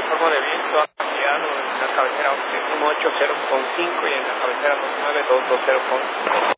informo de viento ha cambiado en la cabecera 11.80.5 y en la cabecera 29.220.5.